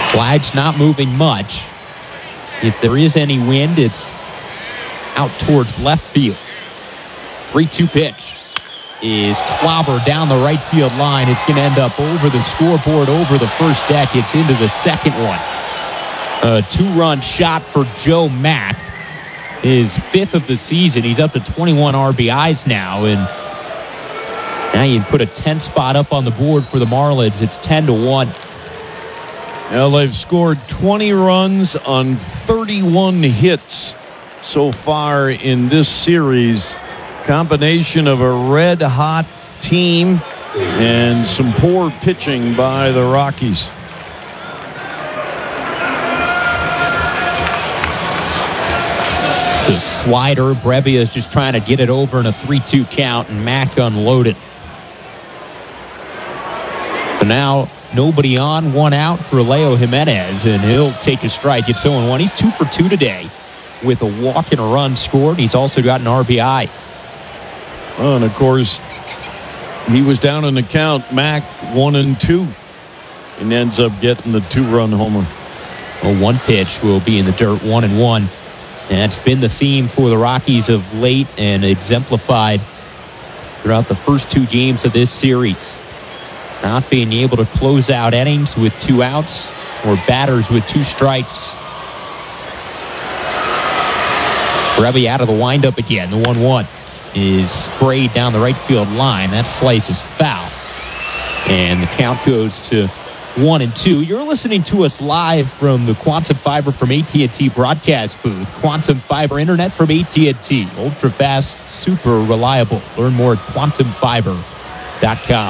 Flag's not moving much. If there is any wind, it's out towards left field. 3-2 pitch is clobbered down the right field line. It's going to end up over the scoreboard, over the first deck. It's into the second one. A 2-run shot for Joe Mack. His 5th of the season. He's up to 21 RBIs now. And now you can put a 10 spot up on the board for the Marlins. It's 10-1. Well, they've scored 20 runs on 31 hits so far in this series. Combination of a red-hot team and some poor pitching by the Rockies. It's a slider. Brebbia is just trying to get it over in a 3-2 count, and Mack unloaded. So now nobody on, 1 out for Leo Jimenez, and he'll take a strike. It's 0-1. He's 2 for 2 today with a walk and a run scored. He's also got an RBI. Well, and of course, he was down in the count. Mack 1-2, and ends up getting the 2-run homer. Well, 1 pitch will be in the dirt, 1-1. And that's been the theme for the Rockies of late and exemplified throughout the first 2 games of this series. Not being able to close out innings with 2 outs or batters with 2 strikes. Brebbia out of the windup again. The 1-1 is sprayed down the right field line. That slice is foul. And the count goes to 1-2. You're listening to us live from the Quantum Fiber from AT&T broadcast booth. Quantum Fiber Internet from AT&T. Ultra fast, super reliable. Learn more at quantumfiber.com.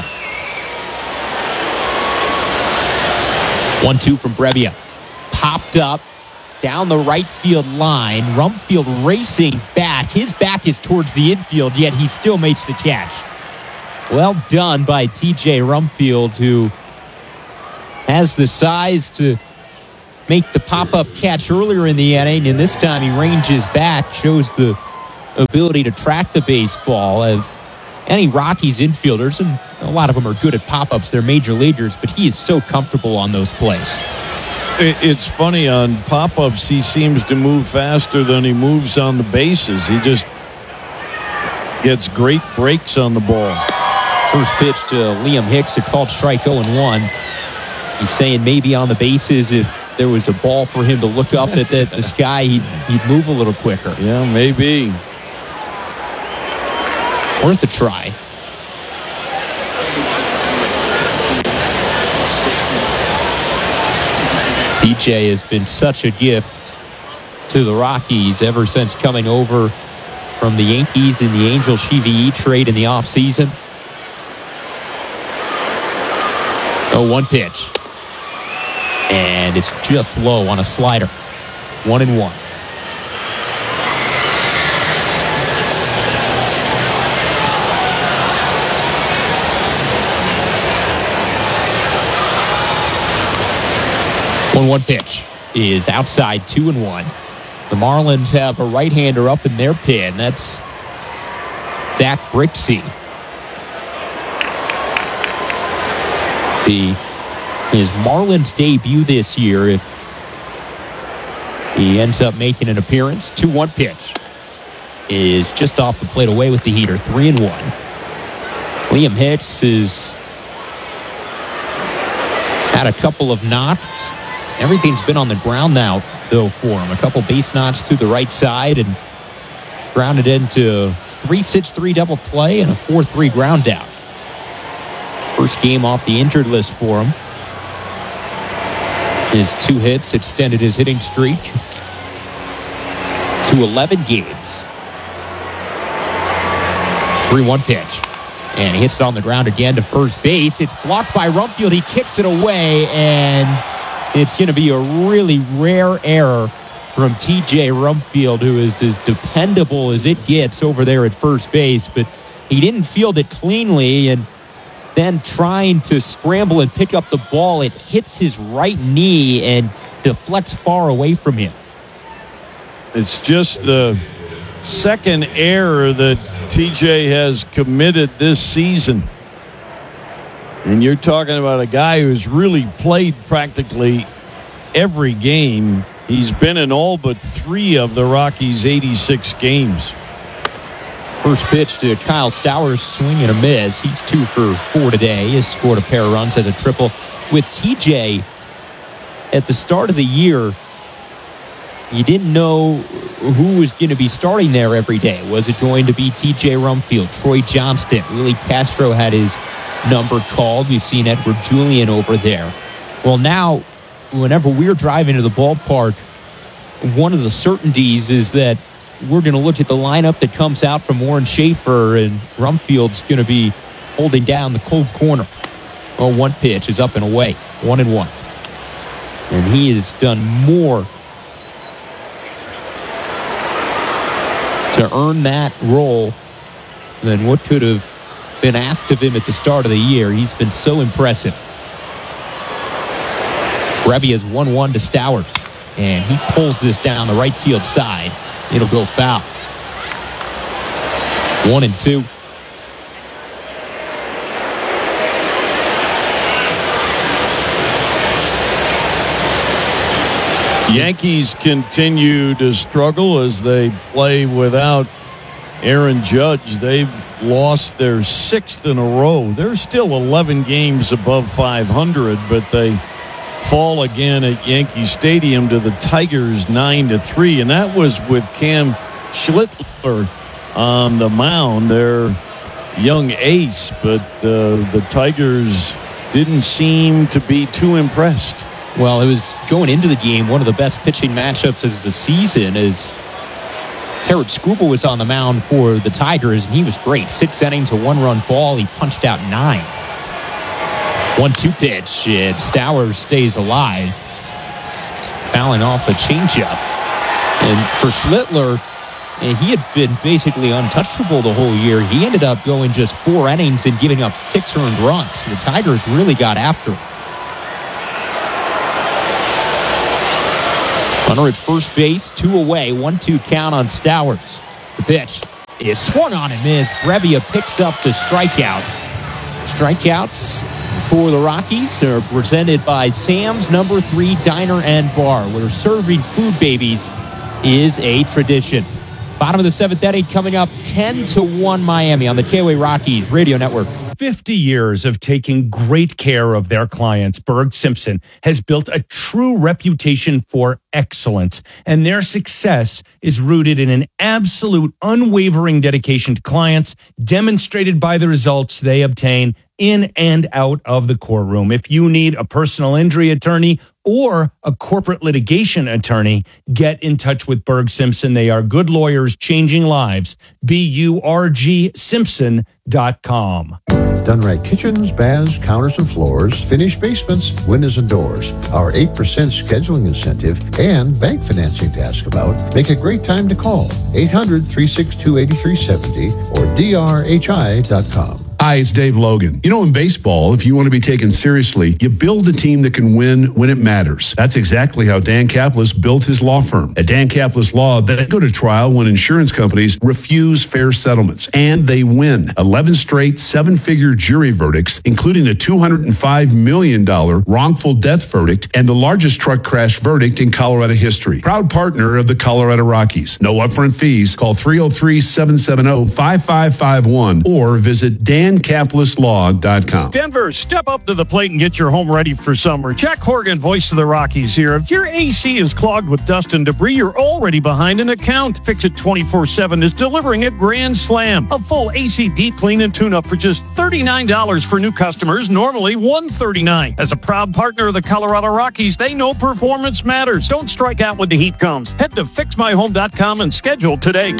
1-2 from Brebbia. Popped up down the right field line. Rumfield racing back. His back is towards the infield, yet he still makes the catch. Well done by TJ Rumfield, who has the size to make the pop-up catch earlier in the inning, and this time he ranges back, shows the ability to track the baseball. Of any Rockies infielders, and a lot of them are good at pop-ups, they're major leaguers, but he is so comfortable on those plays. It's funny, on pop-ups, he seems to move faster than he moves on the bases. He just gets great breaks on the ball. First pitch to Liam Hicks, a called strike, 0-1. He's saying maybe on the bases, if there was a ball for him to look up at the sky, he'd move a little quicker. Yeah, maybe. Worth a try. TJ has been such a gift to the Rockies ever since coming over from the Yankees in the Angel Chivy trade in the offseason. 0-1 pitch. And it's just low on a slider. 1-1. One pitch is outside, 2-1. The Marlins have a right-hander up in their pin. That's Zach Brixey. His Marlins debut this year, if he ends up making an appearance. 2-1 pitch is just off the plate, away with the heater. 3-1. Liam Hicks has had a couple of knocks. Everything's been on the ground now, though, for him. A couple base knocks to the right side and grounded into 3-6-3 double play and a 4-3 ground out. First game off the injured list for him. His 2 hits extended his hitting streak to 11 games. 3-1 pitch. And he hits it on the ground again to first base. It's blocked by Rumfield. He kicks it away, and it's going to be a really rare error from TJ Rumfield, who is as dependable as it gets over there at first base. But he didn't field it cleanly, and then trying to scramble and pick up the ball, it hits his right knee and deflects far away from him. It's just the second error that TJ has committed this season. And you're talking about a guy who's really played practically every game. He's been in all but 3 of the Rockies' 86 games. First pitch to Kyle Stowers, swing and a miss. He's 2 for 4 today. He has scored a pair of runs, has a triple. With TJ, at the start of the year, you didn't know who was going to be starting there every day. Was it going to be TJ Rumfield, Troy Johnston? Willie Castro had his number called. We've seen Edward Julian over there. Well, now, whenever we're driving to the ballpark, one of the certainties is that we're going to look at the lineup that comes out from Warren Schaefer, and Rumfield's going to be holding down the cold corner. Well, one pitch is up and away, 1-1. And he has done more to earn that role than what could have been asked of him at the start of the year. He's been so impressive. Rebbia's 1-1 to Stowers, and he pulls this down the right field side. It'll go foul. 1-2. Yankees continue to struggle as they play without Aaron Judge. They've lost their 6th in a row. They're still 11 games above 500, but they fall again at Yankee Stadium to the Tigers 9-3, and that was with Cam Schlittler on the mound, their young ace, but the Tigers didn't seem to be too impressed. Well, it was going into the game, one of the best pitching matchups of the season, as Terrence Scuba was on the mound for the Tigers, and he was great. 6 innings, a 1-run ball. He punched out 9. 1-2 pitch, and Stowers stays alive, fouling off a changeup. And for Schlittler, he had been basically untouchable the whole year. He ended up going just 4 innings and giving up 6 earned runs. The Tigers really got after him. Runner at first base, 2 away, 1-2 count on Stowers. The pitch is swung on and missed. Brebbia picks up the strikeout. Strikeouts for the Rockies are presented by Sam's No. 3 Diner and Bar, where serving food babies is a tradition. Bottom of the 7th inning coming up, 10-1 Miami on the KOA Rockies Radio Network. 50 years of taking great care of their clients, Berg Simpson has built a true reputation for excellence, and their success is rooted in an absolute unwavering dedication to clients, demonstrated by the results they obtain in and out of the courtroom. If you need a personal injury attorney or a corporate litigation attorney, get in touch with Berg Simpson. They are good lawyers changing lives. BURGSimpson.com. Done right kitchens, baths, counters and floors, finished basements, windows and doors. Our 8% scheduling incentive and bank financing to ask about make a great time to call. 800-362-8370 or drhi.com. Hi, it's Dave Logan. You know, in baseball, if you want to be taken seriously, you build a team that can win when it matters. That's exactly how Dan Kaplis built his law firm. At Dan Kaplis Law, they go to trial when insurance companies refuse fair settlements, and they win. 11 straight 7-figure jury verdicts, including a $205 million wrongful death verdict and the largest truck crash verdict in Colorado history. Proud partner of the Colorado Rockies. No upfront fees. Call 303-770-5551 or visit DanKaplisLaw.com. Denver, step up to the plate and get your home ready for summer. Jack Horgan, voice of the Rockies here. If your AC is clogged with dust and debris, you're already behind an account. Fix It 24/7 is delivering at Grand Slam. A full AC deep clean and tune-up for just $39 for new customers, normally $139. As a proud partner of the Colorado Rockies, they know performance matters. Don't strike out when the heat comes. Head to FixMyHome.com and schedule today.